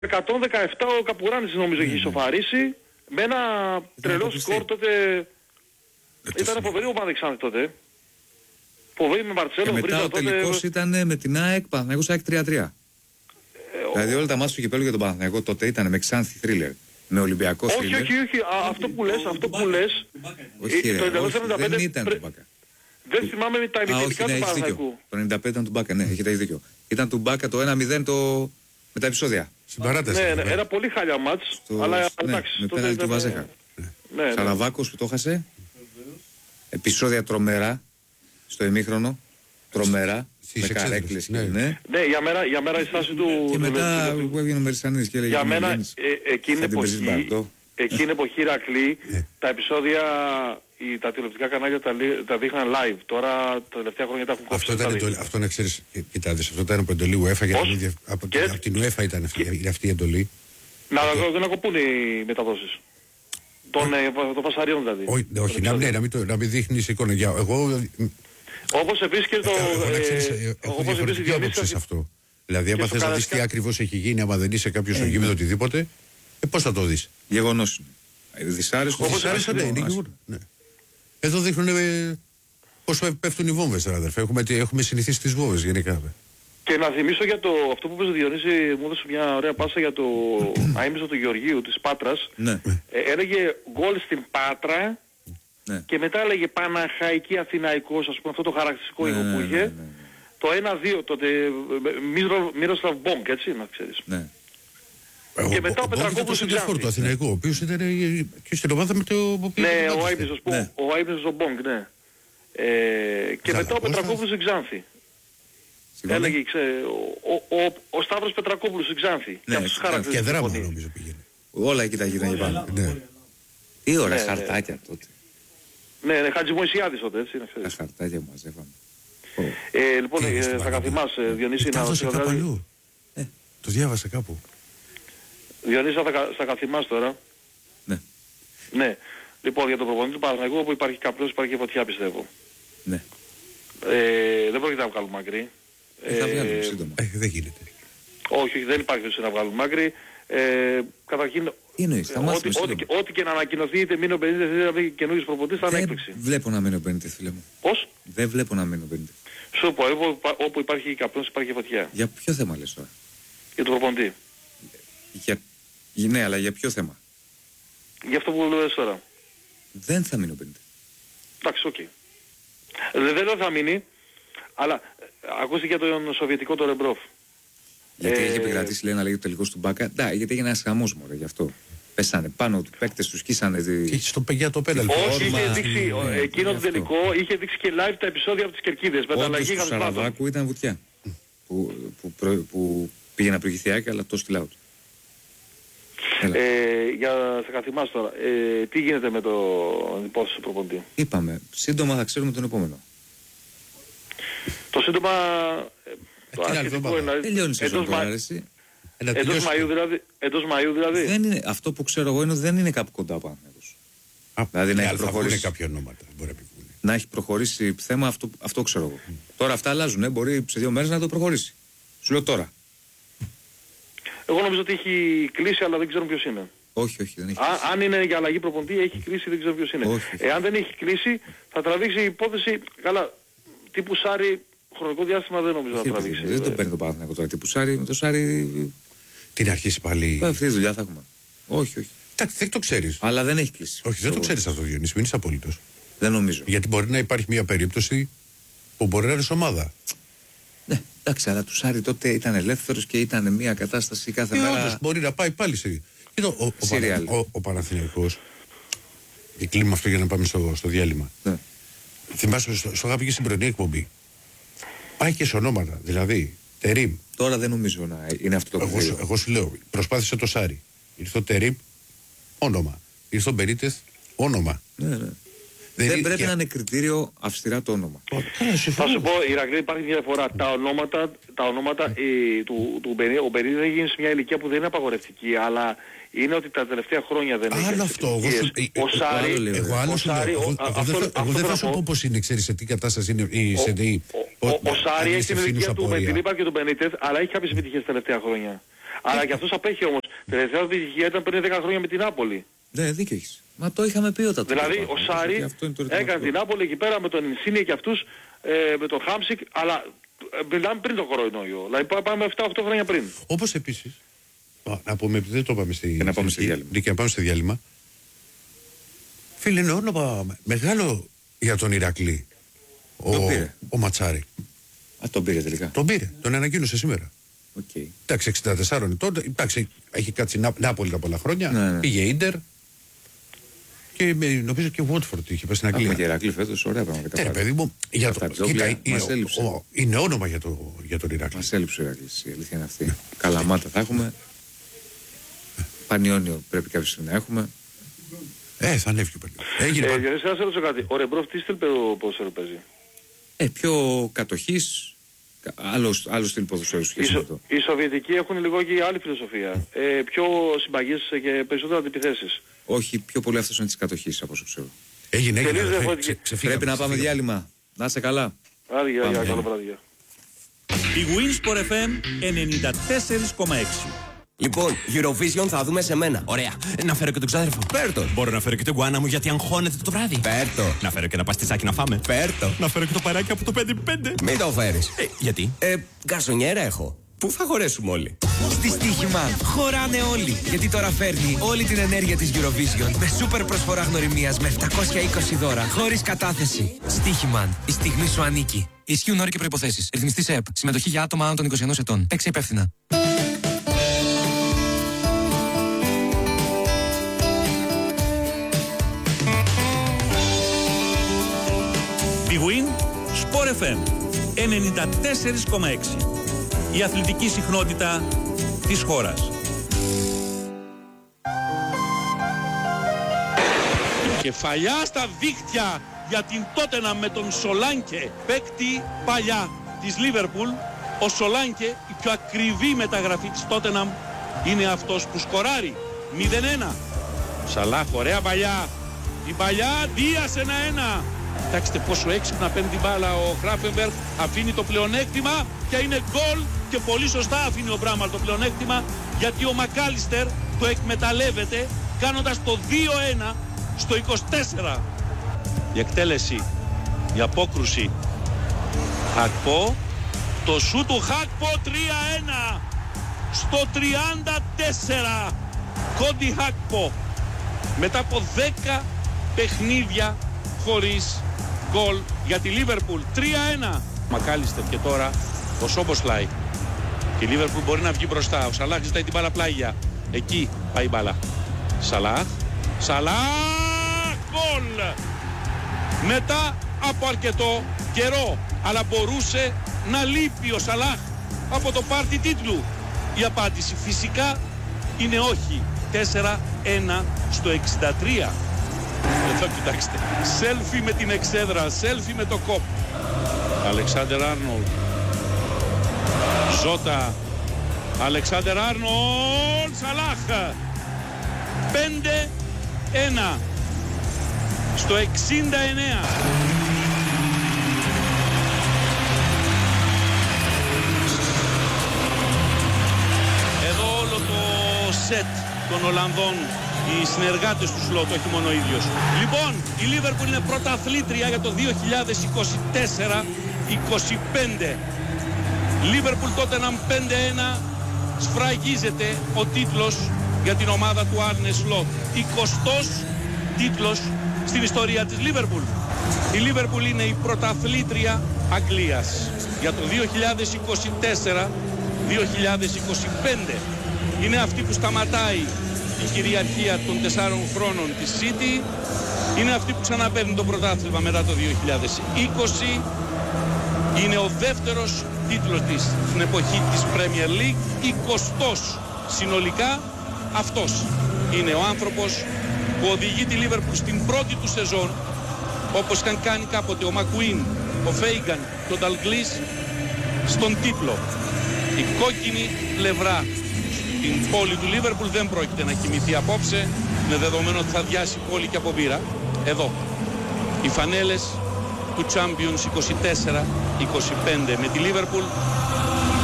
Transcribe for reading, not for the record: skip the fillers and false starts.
117 ο Καπουράνης νομίζω έχει ισοφαρίσει με ένα τρελό σκορ τότε. Ήταν φοβερή ομάδα Ξάνθη τότε. Φοβερή με Μαρτσέλο. Και μετά ο τελικός ήταν με την ΑΕΚ, Παναθηναϊκός ΑΕΚ 3-3. Δηλαδή όλα τα μάτια του κυπέλλου για τον Παναθηναϊκό τότε ήταν με Ξάνθη θρίλερ. Με Ολυμπιακό θρίλερ. Όχι. Αυτό που λες. Όχι, δεν ήταν του Μπάκα. Δεν θυμάμαι τα ημιτελικά του Παναθηναϊκού. Το 95 ήταν του Μπάκα, ναι, έχετε δίκιο. Ήταν του Μπάκα το 1-0 με τα επεισόδια. Στην παράταση. Ναι, ένα πολύ χάλια μάτς. Αλλά εντάξει. Με πέναλτι του Βαζέχα. Σαραβάκος που το έχασε. Επεισόδια τρομερά στο ημίχρονο. Τρομερά. Με καρέκλες. Ναι, για μέρα η στάση του. Και μετά που έβγαινε ο Μερισανίδης και έλεγε. Για μένα εκείνη εποχή Ηρακλή τα επεισόδια. Τα τηλεοπτικά κανάλια τα δείχναν live. Τώρα τα τελευταία χρόνια τα έχουν κόψει. Αυτό να ξέρεις, κοιτάξτε, αυτό ήταν από εντολή UEFA. Από την UEFA ήταν αυτή η εντολή. Να κοπούν οι μεταδόσεις. Των Βασαρίων δηλαδή. Όχι, να μην δείχνεις εικόνα. Όπως επίσης και το. Έχω διαφορετική άποψη σε αυτό. Δηλαδή, άμα θες να δεις τι ακριβώς έχει γίνει, άμα δεν είσαι κάποιος στο γήπεδο οτιδήποτε, πώς θα το δεις. Γεγονός είναι. Δυσάρεστο. Ναι. Εδώ δείχνουν πώς πέφτουν οι βόμβες, αδερφέ. Έχουμε συνηθίσει τις βόμβες γενικά. Και να θυμίσω για αυτό που είπες, Διονύση, μου έδωσε μια ωραία πάσα για το αείμνηστο του Γεωργίου της Πάτρας. Ναι. Έλεγε γκολ στην Πάτρα και μετά έλεγε Παναχαϊκή Αθηναϊκός, ας πούμε, αυτό το χαρακτηριστικό ήχο που είχε. Το 1-2 τότε, Μύροσλαβ Μπόγκ, έτσι, να ξέρεις. Ναι. Και μετά ο Πετρακόπουλος στην Ξάνθη. Το Αθηναϊκό, ο οποίος ήταν και στην ομάδα με το... Ναι, ο Άιμπνης ο Μπόγκ, ναι. Και μετά ο Πετρακόπουλος στην Ξάνθη. Έλεγε, ο Σταύρος Πετρακόπουλος στην Ξάνθη. Και Δράμα νομίζω πήγαινε. Όλα εκεί τα γύρω πάνω. Τι ωραία χαρτάκια τότε. Ναι, Χατζημοϊσιάδης τότε, έτσι. Τα χαρτάκια που μαζεύαμε. Λοιπόν, θα καθημάσαι, Διονύση, να το διάβασα κάπου. Διονύση, θα καθημάσαι τώρα. Ναι. Λοιπόν, για τον προπονητή του Παναθηναϊκού, όπου υπάρχει καπνός, υπάρχει και φωτιά, πιστεύω. Ναι. Δεν πρόκειται να βγάλουμε άκρη. Θα βγάλουμε σύντομα. Δεν γίνεται. Όχι, δεν υπάρχει περίπτωση να βγάλουμε άκρη. Καταρχήν, ό,τι και να ανακοινωθεί, είτε μείνει ο Μπενίτες είτε να βγει καινούργιος προπονητής, θα είναι έκπληξη. Δεν βλέπω να μείνει ο Μπενίτες, φίλε μου. Πώς? Δεν βλέπω να μείνει ο Μπενίτες. Σου πω, όπου υπάρχει καπνός υπάρχει φωτιά. Για ποιο θέμα λες τώρα? Για τον προπονητή. Ναι, αλλά για ποιο θέμα? Για αυτό που λες τώρα. Δεν θα μείνει ο Μπενίτες. Εντάξει, οκ. Δεν θα μείνει, αλλά ακούστηκε για τον Σοβιετικό το Ρεμπρόφ. Γιατί έχει επικρατήσει, λέει, να λέγει το τελικός του Μπάκα. Ναι, γιατί έγινε ένας χαμός, μωρέ, γι' αυτό. Πέσανε πάνω του, παίκτες τους σκίσανε. Για το πέναλτι. Όχι, είχε δείξει, εκείνο το τελικό είχε δείξει και live τα επεισόδια από τις Κερκίδες. Όντως του Σαραβάκου ήταν βουτιά. Που πήγε να προηγηθεί, αλλά το στυλάω του. Θα καθημάσαι τώρα. Τι γίνεται με το υπόθεση του προπονητή? Είπαμε, σύντομα θα ξέρουμε τον επόμενο. Το σύντομα... το αρχιτικό είναι... Τελειώνει η σεζόν τώρα, αρέσει. Εντός Μαΐου δηλαδή. Δεν είναι, αυτό που ξέρω εγώ είναι ότι δεν είναι κάπου κοντά ο Παναθηναϊκός. Δηλαδή να έχει προχωρήσει. Κάποια ονόματα. Να έχει προχωρήσει θέμα, αυτό ξέρω εγώ. Τώρα αυτά αλλάζουν, μπορεί σε 2 μέρες να το προχωρήσει. Σου λέω τώρα. Εγώ νομίζω ότι έχει κλείσει, αλλά δεν ξέρω ποιος είναι. Όχι, δεν έχει κλείσει. Αν είναι για αλλαγή προπονητή, έχει κλείσει, δεν ξέρω ποιος είναι. Εάν δεν έχει κλείσει, θα τραβήξει υπόθεση. Καλά, τύπου Σάρι, χρονικό διάστημα δεν νομίζω να τραβήξει. Δεν το παίρνει το Παναθηναϊκό τώρα. Τύπου Σάρι, με το Σάρι. Την αρχίσει πάλι. Αυτή τη δουλειά θα έχουμε. Όχι. Εντάξει, δεν το ξέρεις. Αλλά δεν έχει κλείσει. Όχι, δεν το ξέρεις αυτό, Διονύση, μην είσαι απολύτως. Δεν νομίζω. Γιατί μπορεί να υπάρχει μια περίπτωση που μπορεί να είναι ομάδα. Ναι, εντάξει, αλλά του Σάρι τότε ήταν ελεύθερος και ήταν μια κατάσταση κάθε μέρα. Όντως μπορεί να πάει πάλι σε. Ο Παναθηναϊκός. Και κλείνουμε αυτό για να πάμε στο διάλειμμα. Ναι. Θυμάσαι, στο είχα πει και στην πρωινή εκπομπή. Πάει και σε ονόματα. Δηλαδή, Τερίμ. Τώρα δεν νομίζω να είναι αυτό το κριτήριο. Εγώ σου λέω, προσπάθησε το Σάρι. Ήρθε ο Τερίμ, όνομα. Ήρθε ο Μπενίτες, όνομα. Ναι. Δεν πρέπει να είναι κριτήριο αυστηρά το όνομα. Θα σου πω, Ηρακλή, υπάρχει μια διαφορά. Τα ονόματα ο Μπενίτες δεν γίνει σε μια ηλικία που δεν είναι απαγορευτική, αλλά είναι ότι τα τελευταία χρόνια δεν έχει. Άλλο αυτό. Ο Σάρι. Εγώ δεν θα σου πω πώς είναι, ξέρεις σε τι κατάσταση είναι η ΣΕΝΤΕΗ. Ο Σάρι έχει την ηλικία του με την Λίπα και του Μπενίτες, αλλά έχει κάποιες επιτυχίες τα τελευταία χρόνια. Αλλά και αυτός απέχει όμως. Τελευταία επιτυχία ήταν πριν 10 χρόνια με την Νάπολη. Ναι, δίκιο έχεις. Μα το είχαμε πει όταν. Δηλαδή ο Σάρι έκανε την Νάπολη εκεί πέρα με τον Ινσίνιε και αυτούς, με τον Χάμσικ, αλλά μιλάμε πριν το κορονοϊό. Δηλαδή πάμε 7-8 χρόνια πριν. Όπως επίσης, να πούμε, επειδή δεν το είπαμε να πάμε στο διάλειμμα. Φίλε, είναι όνομα μεγάλο για τον Ηρακλή. Ο Ματσάρη. Τον πήρε τελικά. Τον πήρε, τον ανακοίνωσε σήμερα. Okay. Εντάξει, 64 ετών, εντάξει, έχει κάτσει Νάπολη τα πολλά χρόνια. Ναι. Πήγε Ίντερ. Και νομίζω και Watford είχε πάει στην Αγγλία. Έχουμε και Ηρακλή φέτος, ωραία πράγματα. Παιδί μου, είναι όνομα για τον Ηρακλή. Μας έλειψε ο Ηρακλής, η αλήθεια είναι αυτή. Καλαμάτα θα έχουμε. Πανιόνιο πρέπει κάποια στιγμή να έχουμε. Θα ανέβει και ο Πανιόνιο. Γιονύση, να σε ρωτήσω κάτι. Ο Ρεμπρόφ τι στυλ ποδοσφαίρο παίζει? Πιο κατοχής, άλλο στυλ ποδοσφαίρου σχέση με αυτό. Οι Σοβιετικοί έχουν λίγο και άλλη φιλοσοφία. Πιο συμπαγείς και περισσότερο αντιπιθέσεις. Όχι, πιο πολύ αυτός είναι της κατοχής από όσο ξέρω. Έγινε. Πρέπει να πάμε διάλειμμα. Να είστε καλά. Άντε, καλό βράδυ. Η Winsport FM 94,6. Λοιπόν, Eurovision θα δούμε σε μένα. Ωραία. Να φέρω και τον ξάδερφο. Πέρτο. Μπορώ να φέρω και τον γκουάνα μου γιατί αγχώνεται το βράδυ. Πέρτο. Να φέρω και ένα παστιτσάκι να φάμε. Πέρτο. Να φέρω και το παράκι από το 5-5. Μην το φέρεις. Γιατί? Γκαρσονιέρα έχω. Πού θα χωρέσουμε όλοι? Στη Στοίχημα χωράνε όλοι. Γιατί τώρα φέρνει όλη την ενέργεια της Eurovision με σούπερ προσφορά γνωριμίας με 720 δώρα χωρίς κατάθεση. Στοίχημα. Η στιγμή σου ανήκει. Ισχύουν όροι και προϋποθέσεις. Ρυθμιστής ΕΕΠ. Συμμετοχή για άτομα άνω των 21 ετών. Παίξε υπεύθυνα. Big Win Sport FM 94,6. Η αθλητική συχνότητα της χώρας. Κεφαλιά στα δίχτυα για την Τότεναμ με τον Σολάνκε, παίκτη παλιά της Λίβερπουλ. Ο Σολάνκε, η πιο ακριβή μεταγραφή της Τότεναμ, είναι αυτός που σκοράρει. 0-1. Σαλάχ, ωραία παλιά. Η παλιά, Δίας 1-1. Κοιτάξτε πόσο έξυπνα παίρνει την μπάλα ο Χράφενμπεργκ, αφήνει το πλεονέκτημα και είναι γκολ και πολύ σωστά αφήνει ο Μπράμαλ το πλεονέκτημα γιατί ο Μακάλιστερ το εκμεταλλεύεται κάνοντας το 2-1 στο 24. Η εκτέλεση, η απόκρουση Χακπό, το σούτ του Χακπό 3-1 στο 34. Κόντι Χακπό μετά από 10 παιχνίδια χωρίς γκολ για τη Λίβερπουλ. 3-1. Μακάλιστερ και τώρα ο Σόμποσλαϊ. Και η Λίβερπουλ μπορεί να βγει μπροστά. Ο Σαλάχ ζητάει την μπάλα πλάγια. Εκεί πάει η μπάλα. Σαλάχ. Γκολ. Μετά από αρκετό καιρό. Αλλά μπορούσε να λείπει ο Σαλάχ από το πάρτι τίτλου. Η απάντηση φυσικά είναι όχι. 4-1 στο 63. Εδώ κοιτάξτε, σέλφι με την εξέδρα, σέλφι με το κόπ. Αλεξάντερ Άρνολντ. Ζώτα. Αλεξάντερ Άρνολντ. Σαλάχ. 5-1 στο 69. Εδώ όλο το σετ των Ολλανδών, οι συνεργάτες του Σλότ, όχι μόνο ο ίδιος. Λοιπόν, η Λίβερπουλ είναι πρωταθλήτρια για το 2024-25. Λίβερπουλ Τότεναμ 5-1. Σφραγίζεται ο τίτλος για την ομάδα του Άρνε Σλότ. 20ος τίτλος στην ιστορία της Λίβερπουλ. Η Λίβερπουλ είναι η πρωταθλήτρια Αγγλίας για το 2024-2025. Είναι αυτή που σταματάει η κυριαρχία των 4 χρόνων της City. Είναι αυτή που ξαναπαίρνει το πρωτάθλημα μετά το 2020. Είναι ο δεύτερος τίτλος της στην εποχή της Premier League. 20ος συνολικά. Αυτός είναι ο άνθρωπος που οδηγεί τη Liverpool στην πρώτη του σεζόν, όπως είχαν κάνει κάποτε ο Μακουίν, ο Φέιγκαν και ο Νταλγκλής, στον τίτλο. Η κόκκινη πλευρά την πόλη του Λίβερπουλ δεν πρόκειται να κοιμηθεί απόψε. Είναι δεδομένο ότι θα διάσει πόλη και από μπύρα. Εδώ οι φανέλες του Champions 24-25 με τη Λίβερπουλ